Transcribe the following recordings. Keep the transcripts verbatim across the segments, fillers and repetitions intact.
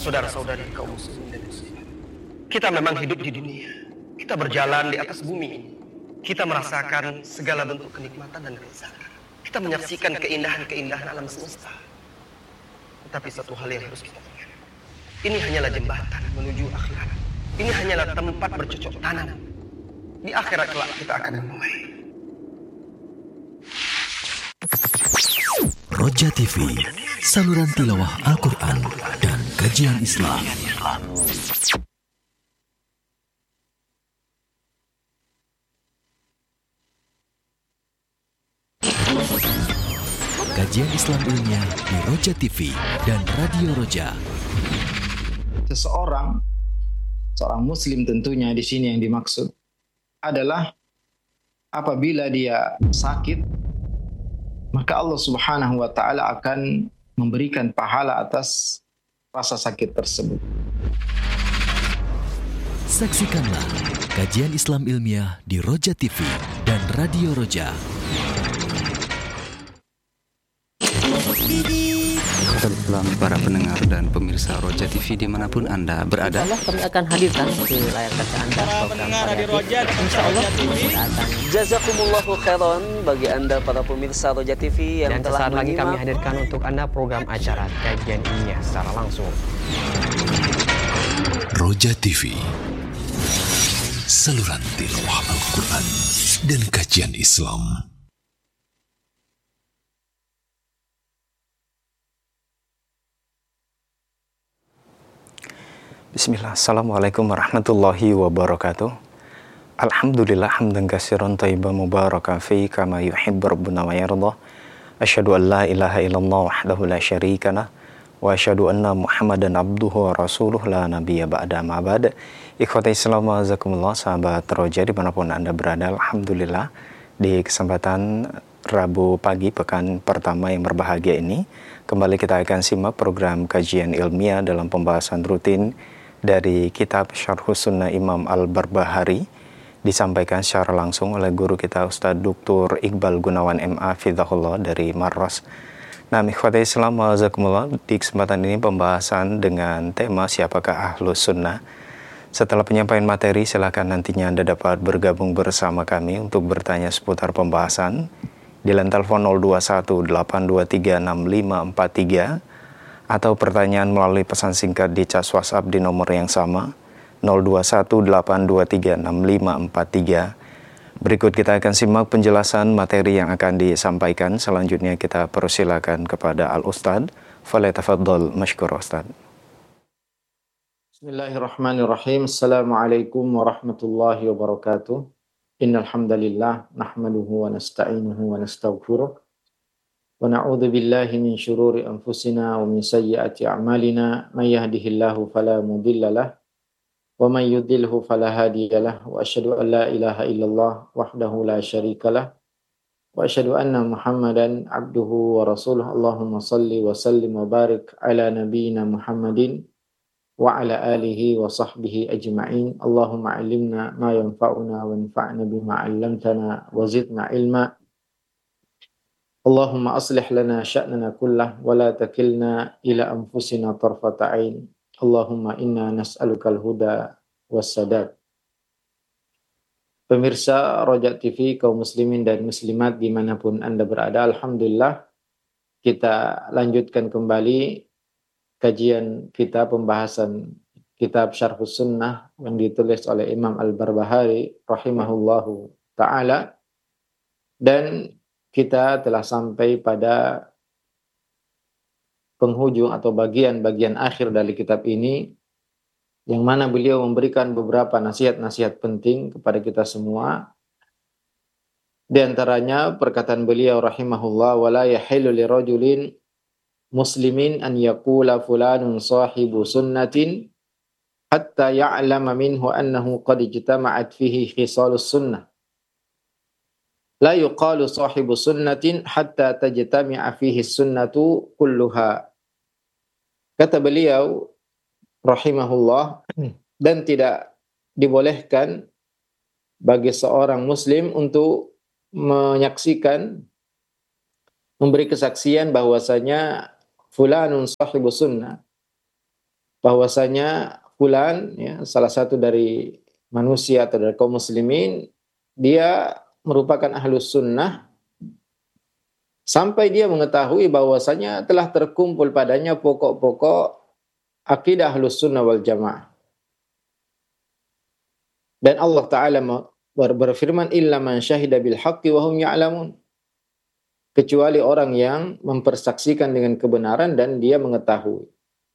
saudara-saudari kaum muslimin dan muslimat. Kita memang hidup di dunia. Kita berjalan di atas bumi ini. Kita merasakan segala bentuk kenikmatan dan kelezatan. Kita menyaksikan keindahan-keindahan alam semesta. Tetapi satu hal yang harus kita ingat. Ini hanyalah jembatan menuju akhirat. Ini hanyalah tempat bercocok tanam. Di akhirat kelak kita akan menuai. Roja T V, saluran tilawah Al-Quran dan kajian Islam. Kajian Islam ilmiah di Roja T V dan Radio Roja. Seseorang, seorang muslim tentunya di sini yang dimaksud adalah apabila dia sakit, maka Allah Subhanahu wa taala akan memberikan pahala atas rasa sakit tersebut. Saksikanlah kajian Islam ilmiah di Roja T V dan Radio Roja. Salam para pendengar dan pemirsa Roja T V dimanapun Anda berada. Insya Allah kami akan hadirkan di layar kaca Anda para pendengar di Roja dan Insya Allah Roja T V. Jazakumullahu khairan bagi Anda para pemirsa Roja T V yang dan telah sesaat lagi kami menyimak. hadirkan untuk Anda program acara kajian ilmiah secara langsung. Roja T V, saluran tilawah Al-Quran dan kajian Islam. Bismillah, Assalamualaikum warahmatullahi wabarakatuh. Alhamdulillah hamdan katsiran thayyiban mubarakan fi kama yuhibbu rabbuna wa yarda. Asyhadu an la ilaha illallah wahdahu la syarika lah wa asyhadu anna Muhammadan abduhu wa rasuluh la nabiyya ba'da ma ba'd. Ikhwati Islam wa jazakumullah, sahabat Roja dimanapun Anda berada. Alhamdulillah di kesempatan Rabu pagi pekan pertama yang berbahagia ini kembali kita akan simak program kajian ilmiah dalam pembahasan rutin dari kitab Syarhus Sunnah Imam Al-Barbahari, disampaikan secara langsung oleh guru kita Ustaz Doktor Iqbal Gunawan M A Fidhahullah dari Maros. Nah, ikhwati Islam wa jazakumullah, di kesempatan ini pembahasan dengan tema siapakah Ahlus Sunnah. Setelah penyampaian materi, silakan nantinya Anda dapat bergabung bersama kami untuk bertanya seputar pembahasan di line telepon nol dua satu delapan dua tiga enam lima empat tiga atau pertanyaan melalui pesan singkat di cas WhatsApp di nomor yang sama nol dua satu delapan dua tiga enam lima empat tiga. Berikut kita akan simak penjelasan materi yang akan disampaikan. Selanjutnya kita persilakan kepada Al-Ustadz. Falyatafaddal mashkur Ustadz. Bismillahirrahmanirrahim. Assalamualaikum warahmatullahi wabarakatuh. Innal hamdalillah nahmaduhu wa nasta'inuhu wa nastaghfiruh wa na'udzu billahi min syururi anfusina wa min sayyiati a'malina may yahdihillahu fala mudilla lahu wa may yudlilhu fala hadiyalah wa asyhadu an la ilaha illallah wahdahu la syarikalah wa asyhadu anna Muhammadan abduhu wa rasuluh. Allahumma salli wa sallim wa barik ala nabiyyina Muhammadin wa ala alihi wa sahbihi ajma'in. Allahumma 'allimna ma yanfa'una wa anfa'na bima 'allamtana wa zidna ilma. Allahumma aslih lana sya'nana kullah wa la takilna ila anfusina tarfata 'ain. Allahumma inna nas'alukal huda wassadad. Pemirsa Roja T V, kaum muslimin dan muslimat dimanapun Anda berada, alhamdulillah kita lanjutkan kembali kajian kita, pembahasan kitab Syarhus Sunnah yang ditulis oleh Imam Al-Barbahari rahimahullahu ta'ala, dan kita telah sampai pada penghujung atau bagian-bagian akhir dari kitab ini, yang mana beliau memberikan beberapa nasihat-nasihat penting kepada kita semua. Di antaranya perkataan beliau rahimahullah, wala yahillu lirajulin muslimin an yaqula fulanun sahibu sunnatin hatta ya'lama minhu annahu qad ijtama'at fihi khisalus sunnah. La yuqalu sahibu sunnatin hatta tajtami'a fihi sunnatu kulluha. Kata beliau rahimahullah, dan tidak dibolehkan bagi seorang muslim untuk menyaksikan, memberi kesaksian bahwasanya fulanun sahibu sunnah, bahwasanya fulan, ya, salah satu dari manusia atau dari kaum muslimin, dia merupakan ahlus sunnah sampai dia mengetahui bahwasanya telah terkumpul padanya pokok-pokok akidah ahlus sunnah wal jamaah. Dan Allah Ta'ala berfirman, illa man syahida bil haqqi wa hum ya'lamun. Kecuali orang yang mempersaksikan dengan kebenaran dan dia mengetahui.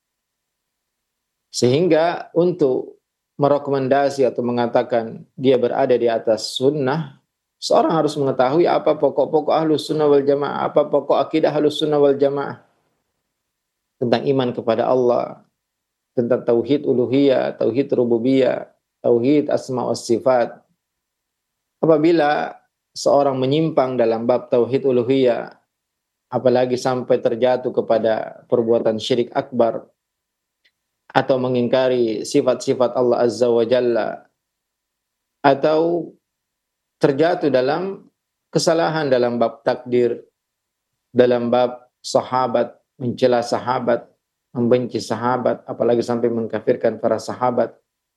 Sehingga untuk merekomendasi atau mengatakan dia berada di atas sunnah, seorang harus mengetahui apa pokok-pokok ahlus sunnah wal jamaah, apa pokok akidah ahlus sunnah wal jamaah. Tentang iman kepada Allah, tentang tauhid uluhiyah, tauhid rububiyah, tauhid asma wa sifat. Apabila seorang menyimpang dalam bab tauhid uluhiyah, apalagi sampai terjatuh kepada perbuatan syirik akbar, atau mengingkari sifat-sifat Allah Azza wa Jalla, atau terjatuh dalam kesalahan dalam bab takdir, dalam bab sahabat, mencela sahabat, membenci sahabat, apalagi sampai mengkafirkan para sahabat,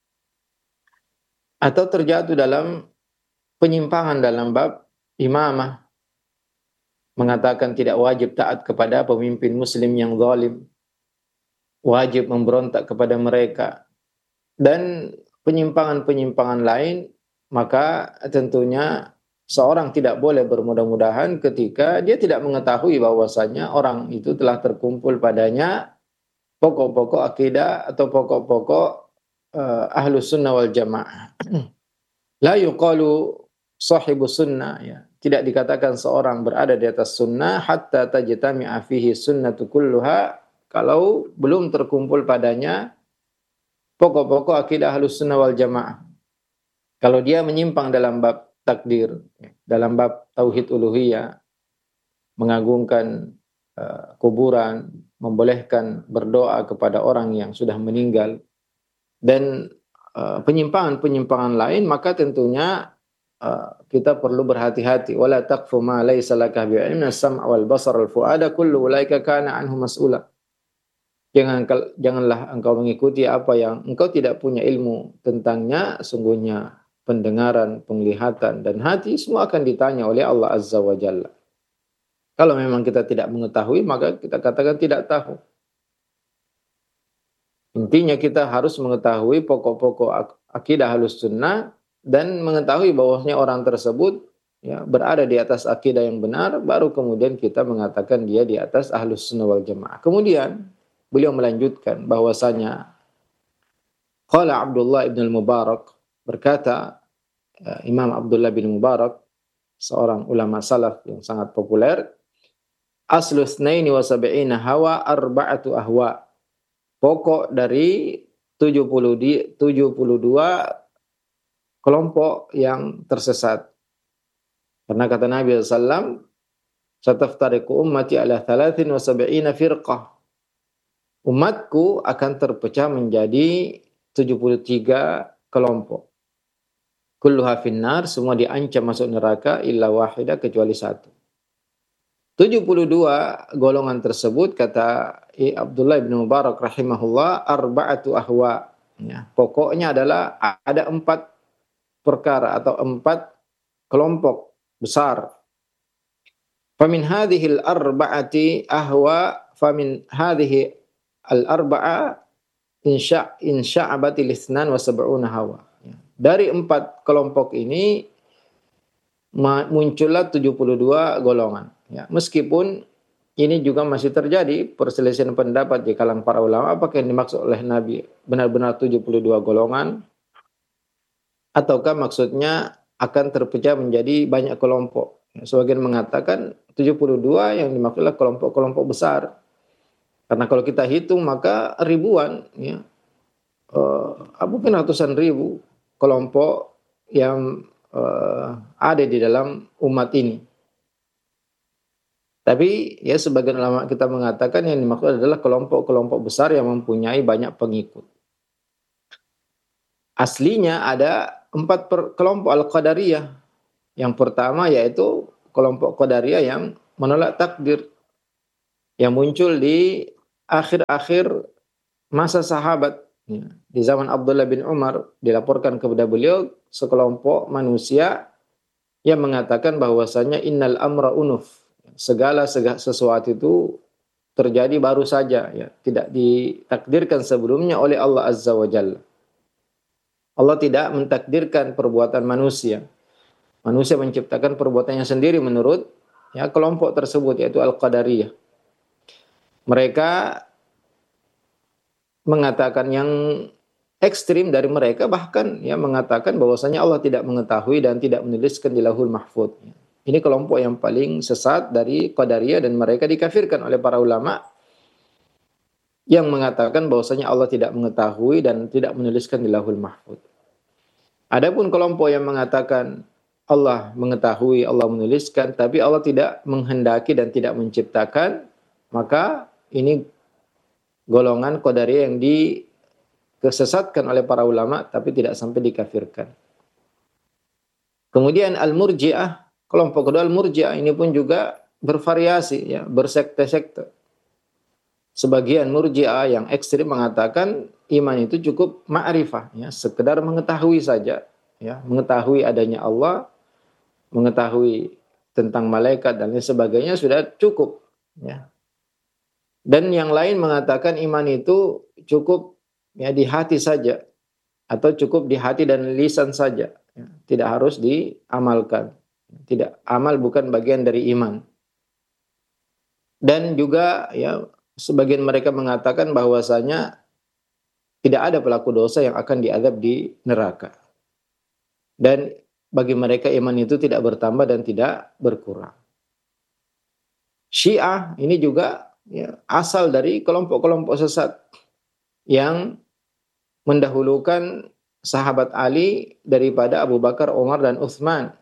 atau terjatuh dalam penyimpangan dalam bab imamah, mengatakan tidak wajib taat kepada pemimpin muslim yang zalim, wajib memberontak kepada mereka, dan penyimpangan-penyimpangan lain, maka tentunya seorang tidak boleh bermudah-mudahan ketika dia tidak mengetahui bahwasanya orang itu telah terkumpul padanya pokok-pokok akidah atau pokok-pokok uh, ahlus sunnah wal jamaah. La yuqalu sahibu sunnah, ya. Tidak dikatakan seorang berada di atas sunnah hatta tajtami'a fihi sunnatu kulluha, kalau belum terkumpul padanya pokok-pokok akidah ahlus sunnah wal jamaah. Kalau dia menyimpang dalam bab takdir, dalam bab tauhid uluhiyah, mengagungkan uh, kuburan, membolehkan berdoa kepada orang yang sudah meninggal, dan uh, penyimpangan-penyimpangan lain, maka tentunya uh, kita perlu berhati-hati. Wala taqfu ma laysa laka bi'ilmin, as-sam'a wal basar wal fu'ada kullu ulaika kana anhu mas'ula. Jangan, janganlah engkau mengikuti apa yang engkau tidak punya ilmu tentangnya. Sungguhnya pendengaran, penglihatan, dan hati semua akan ditanya oleh Allah Azza wa Jalla. Kalau memang kita tidak mengetahui, maka kita katakan tidak tahu. Intinya kita harus mengetahui pokok-pokok akidah ahlus sunnah dan mengetahui bahwasanya orang tersebut, ya, berada di atas akidah yang benar, baru kemudian kita mengatakan dia di atas ahlus sunnah wal jamaah. Kemudian beliau melanjutkan bahwasanya qala Abdullah ibn al-Mubarak, berkata uh, Imam Abdullah bin Mubarak, seorang ulama salaf yang sangat populer, aslu tsnaini wa sab'ina hawa arba'atu ahwa. Pokok dari tujuh puluh dua kelompok yang tersesat. Karena kata Nabi sallallahu alaihi wasallam, sataftariqu ummati ala thalathin wa sab'ina firqah. Umatku akan terpecah menjadi tujuh puluh tiga kelompok. Kulluha finnar, semua diancam masuk neraka illa wahidah, kecuali satu. tujuh puluh dua golongan tersebut, kata Abdullah bin Mubarak rahimahullah, arba'atu ahwa. Ya, pokoknya adalah ada empat perkara atau empat kelompok besar. Famin hadhil arba'ati ahwa, famin hadhihi al-arba'a insya insya'abatil itsnan wa sab'una hawa. Dari empat kelompok ini muncullah tujuh puluh dua golongan. Ya, meskipun ini juga masih terjadi perselisihan pendapat di kalangan para ulama, apakah yang dimaksud oleh Nabi benar-benar tujuh puluh dua golongan, ataukah maksudnya akan terpecah menjadi banyak kelompok. Sebagian mengatakan tujuh puluh dua yang dimaksudlah kelompok-kelompok besar. Karena kalau kita hitung maka ribuan, ya, uh, mungkin ratusan ribu kelompok yang uh, ada di dalam umat ini. Tapi ya sebagian ulama kita mengatakan yang dimaksud adalah kelompok-kelompok besar yang mempunyai banyak pengikut. Aslinya ada empat per, kelompok Al-Qadariyah. Yang pertama yaitu kelompok Qadariyah yang menolak takdir, yang muncul di akhir-akhir masa sahabat, ya, di zaman Abdullah bin Umar dilaporkan kepada beliau sekelompok manusia yang mengatakan bahwasanya innal amra unuf, segala segala sesuatu itu terjadi baru saja, ya, tidak ditakdirkan sebelumnya oleh Allah Azza wa Jalla. Allah tidak mentakdirkan perbuatan manusia. Manusia menciptakan perbuatannya sendiri menurut ya kelompok tersebut, yaitu Al-Qadariyah. Mereka mengatakan yang ekstrim dari mereka, bahkan ya mengatakan bahwasanya Allah tidak mengetahui dan tidak menuliskan di Lauhul Mahfuz. Ini kelompok yang paling sesat dari Qadariyah, dan mereka dikafirkan oleh para ulama yang mengatakan bahwasanya Allah tidak mengetahui dan tidak menuliskan di Lauhul Mahfuz. Adapun kelompok yang mengatakan Allah mengetahui, Allah menuliskan, tapi Allah tidak menghendaki dan tidak menciptakan, maka ini golongan Qadariyah yang dikesesatkan oleh para ulama tapi tidak sampai dikafirkan. Kemudian Al-Murji'ah, kelompok kedua Al-Murji'ah ini pun juga bervariasi, ya, bersekte-sekte. Sebagian Murji'ah yang ekstrim mengatakan iman itu cukup ma'rifah, ya, sekedar mengetahui saja, ya, mengetahui adanya Allah, mengetahui tentang malaikat dan lain sebagainya sudah cukup, ya. Dan yang lain mengatakan iman itu cukup ya di hati saja, atau cukup di hati dan lisan saja, ya, tidak harus diamalkan. Tidak, amal bukan bagian dari iman. Dan juga ya sebagian mereka mengatakan bahwasanya tidak ada pelaku dosa yang akan diazab di neraka. Dan bagi mereka iman itu tidak bertambah dan tidak berkurang. Syiah ini juga ya, asal dari kelompok-kelompok sesat yang mendahulukan sahabat Ali daripada Abu Bakar, Umar, dan Utsman.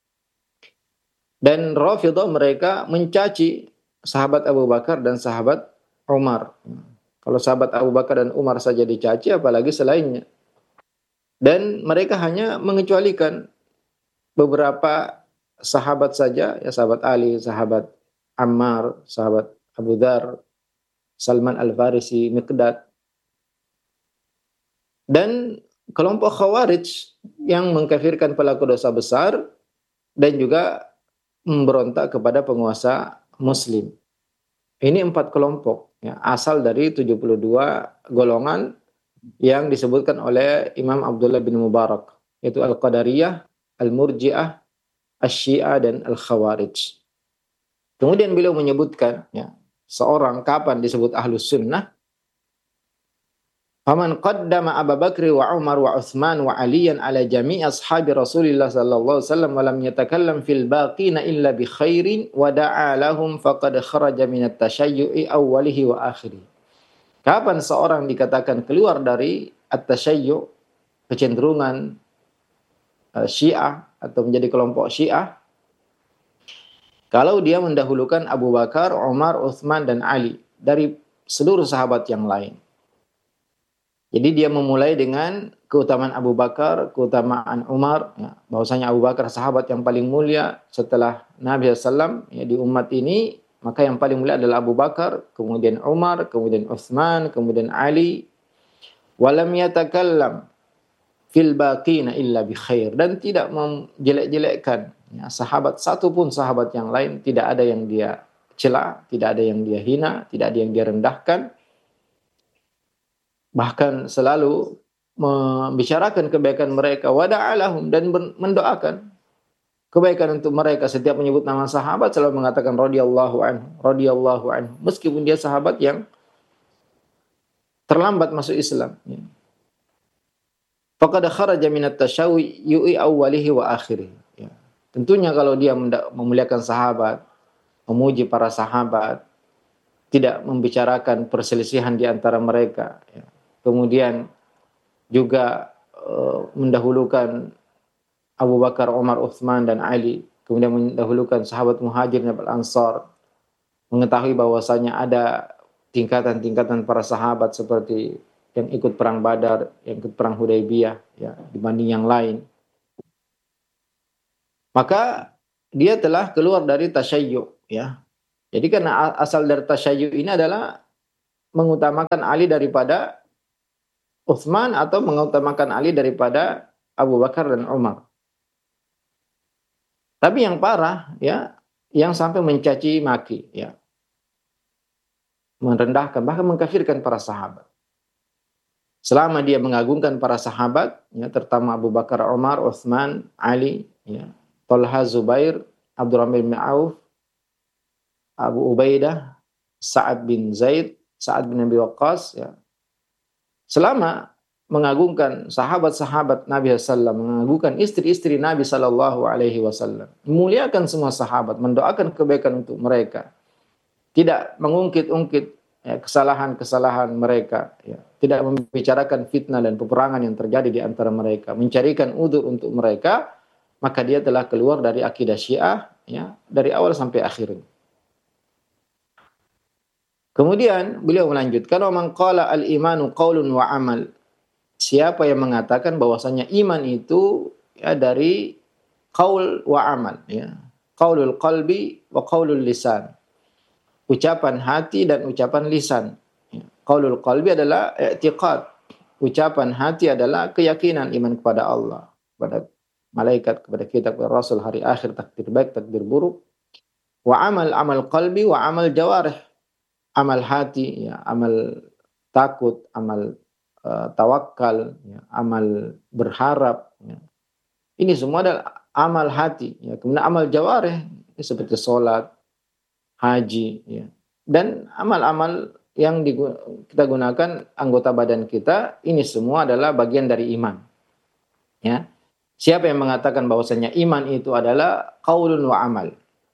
Dan Rafidhah mereka mencaci sahabat Abu Bakar dan sahabat Umar. Kalau sahabat Abu Bakar dan Umar saja dicaci, apalagi selainnya. Dan mereka hanya mengecualikan beberapa sahabat saja, ya, sahabat Ali, sahabat Ammar, sahabat Abu Dzar, Salman Al-Farisi, Miqdad. Dan kelompok Khawarij yang mengkafirkan pelaku dosa besar dan juga memberontak kepada penguasa Muslim. Ini empat kelompok, ya, asal dari tujuh puluh dua golongan yang disebutkan oleh Imam Abdullah bin Mubarak, yaitu Al-Qadariyah, Al-Murji'ah, Asy-Syiah, dan Al-Khawarij. Kemudian beliau menyebutkan, ya, seorang kapan disebut Ahlus Sunnah. Faman qaddama Abu Bakr wa Umar wa Utsman wa Aliyan ala jami' ashabi Rasulillah sallallahu alaihi wasallam wa lam yatakallam fil baqina illa bi khairin wa da'a lahum faqad kharaja min at-tashayyu'i awwalihi wa akhirih. Kapan seorang dikatakan keluar dari at-tashayyu', kecenderungan uh, Syiah atau menjadi kelompok Syiah, kalau dia mendahulukan Abu Bakar, Umar, Utsman, dan Ali dari seluruh sahabat yang lain. Jadi dia memulai dengan keutamaan Abu Bakar, keutamaan Umar, ya, bahwasanya Abu Bakar sahabat yang paling mulia setelah Nabi shallallahu alaihi wasallam, ya, di umat ini, maka yang paling mulia adalah Abu Bakar, kemudian Umar, kemudian Utsman, kemudian Ali. Walam yatakallam fil baqina illa bi khair, dan tidak menjelek-jelekkan, ya, sahabat satu pun sahabat yang lain, tidak ada yang dia cela, tidak ada yang dia hina, tidak ada yang dia rendahkan. Bahkan selalu membicarakan kebaikan mereka, wada'alahum, dan mendoakan kebaikan untuk mereka. Setiap menyebut nama sahabat selalu mengatakan radhiyallahu anhu, radhiyallahu anhu, meskipun dia sahabat yang terlambat masuk Islam. Faqad kharaja minat tashayyu'i awwalihi wa akhirih. Ya. Tentunya kalau dia memuliakan sahabat, memuji para sahabat, tidak membicarakan perselisihan di antara mereka, ya. Kemudian juga uh, mendahulukan Abu Bakar, Umar, Utsman, dan Ali, kemudian mendahulukan sahabat Muhajirin dan Ansar, mengetahui bahwasanya ada tingkatan-tingkatan para sahabat seperti yang ikut perang Badar, yang ikut perang Hudaybiyah, ya, dibanding yang lain. Maka dia telah keluar dari tasyayyu', ya. Jadi karena asal dari tasyayyu' ini adalah mengutamakan Ali daripada Utsman atau mengutamakan Ali daripada Abu Bakar dan Umar. Tapi yang parah ya, yang sampai mencaci maki ya, merendahkan bahkan mengkafirkan para sahabat. Selama dia mengagungkan para sahabat, ya, terutama Abu Bakar, Umar, Utsman, Ali, ya, Talha, Zubair, Abdurrahman bin Auf, Abu Ubaidah, Sa'ad bin Zaid, Sa'ad bin Abi Waqqas, ya. Selama mengagungkan sahabat-sahabat Nabi sallallahu alaihi wasallam, mengagungkan istri-istri Nabi sallallahu alaihi wasallam, memuliakan semua sahabat, mendoakan kebaikan untuk mereka, tidak mengungkit-ungkit ya, kesalahan-kesalahan mereka, ya. Tidak membicarakan fitnah dan peperangan yang terjadi di antara mereka, mencarikan udzur untuk mereka, maka dia telah keluar dari akidah Syiah ya, dari awal sampai akhirnya. Kemudian beliau melanjutkan, "Wa man qala al-imanu qaulun wa amal." Siapa yang mengatakan bahwasanya iman itu ya dari qaul wa amal ya. Qaulul qalbi wa qaulul lisan. Ucapan hati dan ucapan lisan. Qaulul qalbi adalah i'tiqad. Ucapan hati adalah keyakinan iman kepada Allah, kepada malaikat, kepada kitab, kepada Rasul, hari akhir, takdir baik, takdir buruk. Wa amal, amal qalbi, wa amal jawarih. Amal hati, ya, amal takut, amal uh, tawakal, ya, amal berharap. Ya. Ini semua adalah amal hati. Ya. Kemudian amal jawarih, ya, seperti sholat, haji, ya. Dan amal-amal yang digu- kita gunakan anggota badan kita, ini semua adalah bagian dari iman. Ya. Siapa yang mengatakan bahwasanya iman itu adalah qaulun wa amal,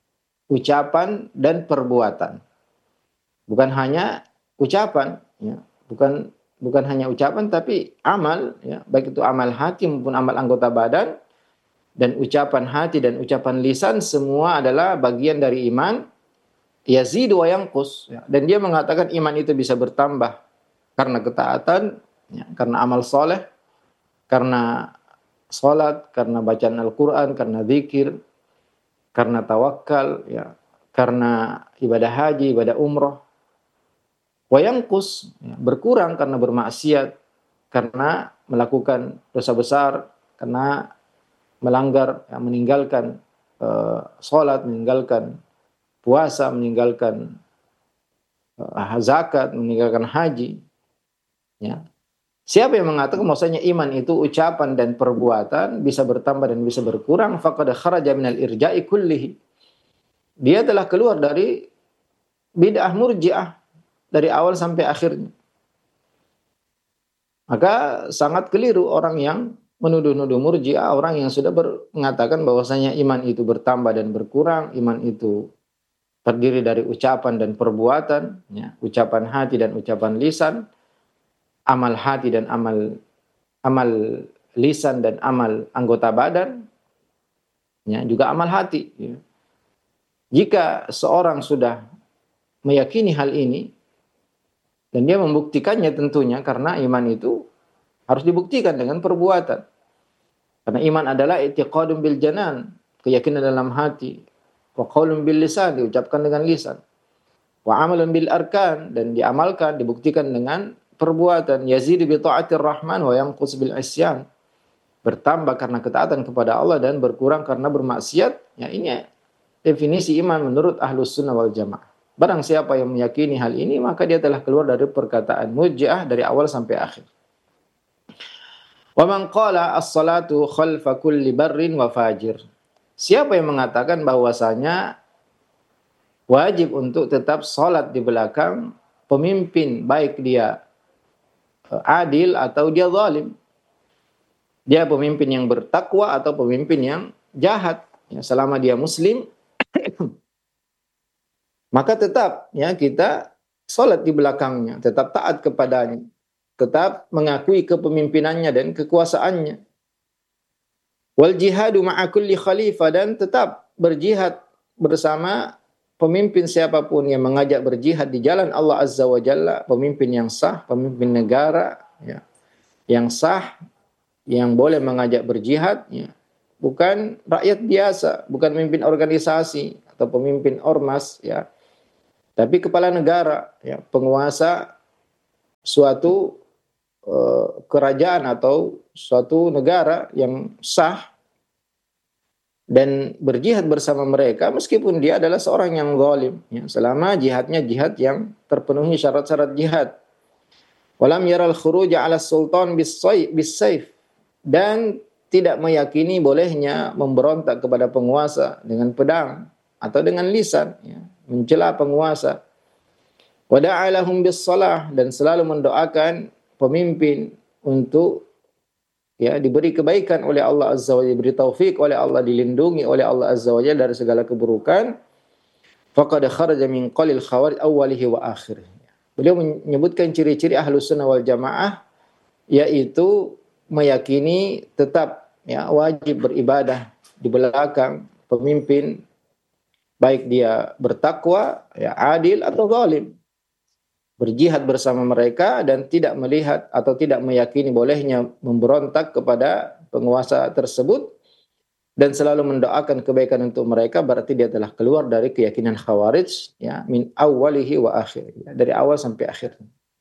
ucapan dan perbuatan, bukan hanya ucapan, ya. bukan bukan hanya ucapan tapi amal, ya. Baik itu amal hati maupun amal anggota badan, dan ucapan hati dan ucapan lisan semua adalah bagian dari iman. Yazidu wa yanqus, ya. Dan dia mengatakan iman itu bisa bertambah karena ketaatan, ya, karena amal soleh, karena salat, karena bacaan Al-Quran, karena zikir, karena tawakal, ya, karena ibadah haji, ibadah umroh. Wa yanqus, ya, berkurang karena bermaksiat, karena melakukan dosa besar, karena melanggar, ya, meninggalkan uh, salat, meninggalkan puasa, meninggalkan uh, zakat, meninggalkan haji. Ya. Siapa yang mengatakan bahwasanya iman itu ucapan dan perbuatan bisa bertambah dan bisa berkurang, faqad kharaja minal irja'i kullihi. Dia telah keluar dari bid'ah murji'ah dari awal sampai akhirnya. Maka sangat keliru orang yang menuduh-nuduh murji'ah, orang yang sudah ber- mengatakan bahwasanya iman itu bertambah dan berkurang, iman itu terdiri dari ucapan dan perbuatan, ya, ucapan hati dan ucapan lisan, amal hati dan amal amal lisan dan amal anggota badan, ya, juga amal hati. Ya. Jika seorang sudah meyakini hal ini dan dia membuktikannya tentunya, karena iman itu harus dibuktikan dengan perbuatan. Karena iman adalah i'tiqadun bil janan, keyakinan dalam hati. Wa qaulun bil lisan, diucapkan dengan lisan. Wa amalun bil arkan, dan diamalkan, dibuktikan dengan perbuatan. Yazidu bi ta'atir rahman wa yanqus bil isyan, bertambah karena ketaatan kepada Allah dan berkurang karena bermaksiat. Ya, ini definisi iman menurut Ahlus Sunnah wal Jamaah. Barang siapa yang meyakini hal ini, maka dia telah keluar dari perkataan murji'ah dari awal sampai akhir. Wa man qala as-salatu khalfa kulli barrin wa fajir. Siapa yang mengatakan bahwasanya wajib untuk tetap salat di belakang pemimpin, baik dia adil atau dia zalim. Dia pemimpin yang bertakwa atau pemimpin yang jahat, ya, selama dia muslim maka tetap, ya, kita salat di belakangnya, tetap taat kepadanya, tetap mengakui kepemimpinannya dan kekuasaannya. Wal jihadu ma'a kulli khalifah, dan tetap berjihad bersama pemimpin siapapun yang mengajak berjihad di jalan Allah Azza wa Jalla, pemimpin yang sah, pemimpin negara, ya, yang sah, yang boleh mengajak berjihad, ya. Bukan rakyat biasa, bukan pemimpin organisasi atau pemimpin ormas, ya. Tapi kepala negara, ya, penguasa suatu uh, kerajaan atau suatu negara yang sah dan berjihad bersama mereka meskipun dia adalah seorang yang zalim, ya, selama jihadnya jihad yang terpenuhi syarat-syarat jihad. Walam yaral khuruja 'ala sultan bis-sayf, dan tidak meyakini bolehnya memberontak kepada penguasa dengan pedang atau dengan lisan, ya, mencela penguasa. Wa da'a lahum bis-shalah, dan selalu mendoakan pemimpin untuk, ya, diberi kebaikan oleh Allah Azza wa Jalla, diberi taufik oleh Allah, dilindungi oleh Allah Azza wa Jalla dari segala keburukan. Faqad kharaja min qalil khawarij awwalihi wa akhirih. Beliau menyebutkan ciri-ciri Ahlus Sunnah wal Jamaah, yaitu meyakini tetap, ya, wajib beribadah di belakang pemimpin, baik dia bertakwa, ya, adil atau zalim. Berjihad bersama mereka dan tidak melihat atau tidak meyakini bolehnya memberontak kepada penguasa tersebut, dan selalu mendoakan kebaikan untuk mereka, berarti dia telah keluar dari keyakinan Khawarij, ya, min awwalihi wa akhirih, ya, dari awal sampai akhir.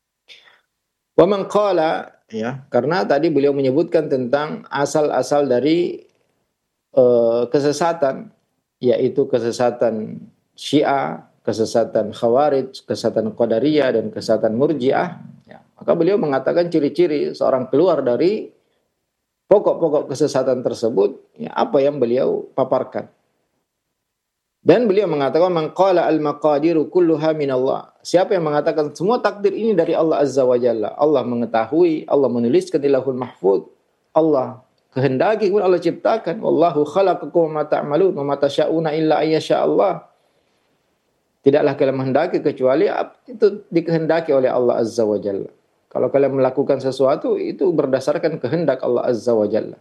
Wa man qala, ya, karena tadi beliau menyebutkan tentang asal-asal dari uh, kesesatan, yaitu kesesatan Syiah, kesesatan Khawarij, kesesatan Qadariyah, dan kesesatan Murji'ah, ya. Maka beliau mengatakan ciri-ciri seorang keluar dari pokok-pokok kesesatan tersebut, ya, apa yang beliau paparkan. Dan beliau mengatakan man qala al-maqadiru kulluha minallah. Siapa yang mengatakan semua takdir ini dari Allah Azza wa Jalla. Allah mengetahui, Allah menuliskan di Lauhul Mahfuz, Allah kehendaki, kemudian Allah ciptakan. Wallahu khalaqakum wa ma ta'malun wa ma tasyauna illa ayyasha Allah. Tidaklah kalian menghendaki kecuali itu dikehendaki oleh Allah Azza wa Jalla. Kalau kalian melakukan sesuatu, itu berdasarkan kehendak Allah Azza wa Jalla.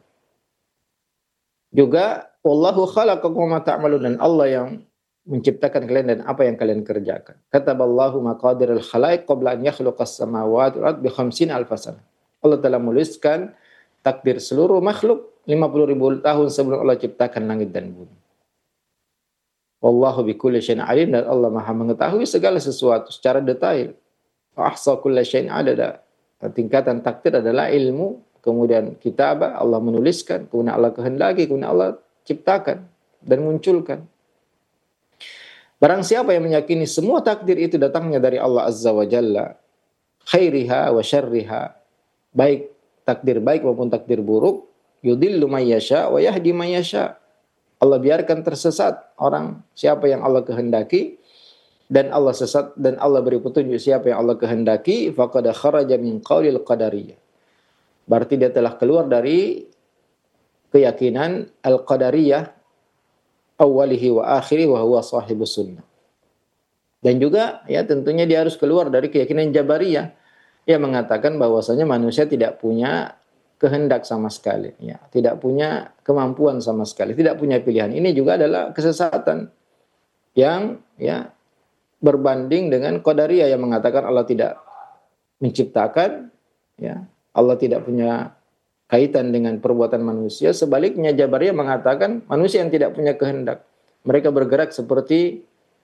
Juga wallahu khalaqakum wa ma ta'malun, dan Allah yang menciptakan kalian dan apa yang kalian kerjakan. Kataballahu maqadirul khalaiq qabla an yakhluqas samawati wal ardi bi khamsina alf sanah. Allah telah menuliskan takdir seluruh makhluk lima puluh ribu tahun sebelum Allah ciptakan langit dan bumi. Wallahu bikulli syai'in alim, dan Allah Maha mengetahui segala sesuatu secara detail. Ahsa kulli syai'in adada. Tingkatan takdir adalah ilmu, kemudian kitabah, Allah menuliskan, kemudian Allah kehendaki, kemudian Allah ciptakan dan munculkan. Barang siapa yang meyakini semua takdir itu datangnya dari Allah Azza wa Jalla, khairiha wa syarriha, baik takdir baik maupun takdir buruk, yudillu may yasha wa yahdi may yasha. Allah biarkan tersesat orang siapa yang Allah kehendaki, dan Allah sesat dan Allah beri petunjuk siapa yang Allah kehendaki. Faqad kharaja min qaulil qadariyah. Berarti dia telah keluar dari keyakinan al-qadariyah awwalihi wa akhirih wa huwa sahibus sunnah. Dan juga, ya, tentunya dia harus keluar dari keyakinan Jabariyah yang mengatakan bahwasanya manusia tidak punya kehendak sama sekali, ya, tidak punya kemampuan sama sekali, tidak punya pilihan. Ini juga adalah kesesatan yang, ya, berbanding dengan Qadariyah yang mengatakan Allah tidak menciptakan, ya, Allah tidak punya kaitan dengan perbuatan manusia. Sebaliknya Jabariyah mengatakan manusia yang tidak punya kehendak. Mereka bergerak seperti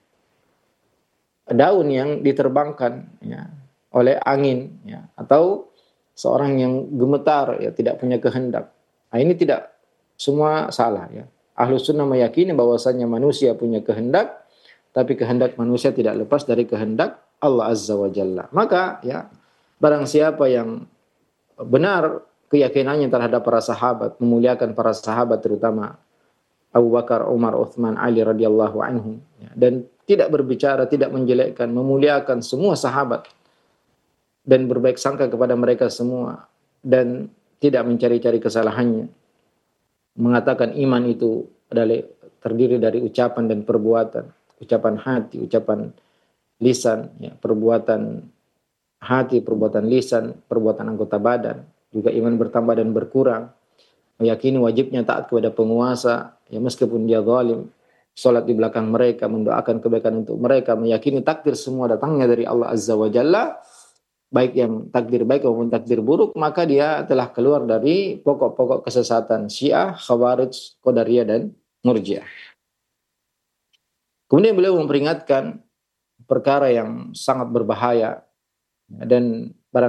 daun yang diterbangkan, ya, oleh angin, ya, atau seorang yang gemetar, ya, tidak punya kehendak. Nah, ini tidak semua salah, ya. Ahlus Sunnah meyakini bahwasanya manusia punya kehendak, tapi kehendak manusia tidak lepas dari kehendak Allah Azza wa Jalla. Maka, ya, barang siapa yang benar keyakinannya terhadap para sahabat, memuliakan para sahabat terutama Abu Bakar, Umar, Uthman, Ali radhiyallahu anhum, ya, dan tidak berbicara, tidak menjelekkan, memuliakan semua sahabat dan berbaik sangka kepada mereka semua dan tidak mencari-cari kesalahannya. Mengatakan iman itu adalah terdiri dari ucapan dan perbuatan, ucapan hati, ucapan lisan, ya, perbuatan hati, perbuatan lisan, perbuatan anggota badan. Juga iman bertambah dan berkurang. Meyakini wajibnya taat kepada penguasa, ya, meskipun dia zalim. Salat di belakang mereka, mendoakan kebaikan untuk mereka, meyakini takdir semua datangnya dari Allah Azza wa Jalla, baik yang takdir baik maupun takdir buruk, maka dia telah keluar dari pokok-pokok kesesatan Syiah, Khawarij, Qadariyah, dan Murji'ah. Kemudian beliau memperingatkan perkara yang sangat berbahaya, dan